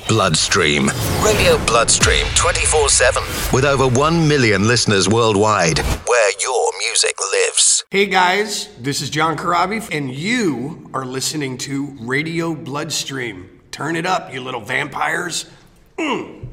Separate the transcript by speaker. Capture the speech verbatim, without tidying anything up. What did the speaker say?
Speaker 1: Bloodstream. Radio Bloodstream twenty-four seven. With over one million listeners worldwide. Where your music lives.
Speaker 2: Hey guys, this is John Corabi, and you are listening to Radio Bloodstream. Turn it up, you little vampires. Mm.